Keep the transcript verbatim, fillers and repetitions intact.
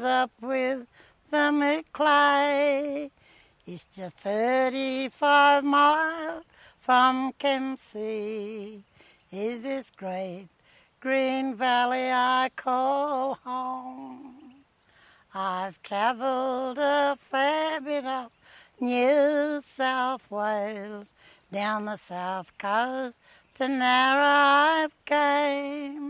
up with the Maclay. It's just thirty-five miles from Kempsey. Is this great green valley I call home? I've travelled a fair bit of New South Wales, down the south coast to Narrabeen.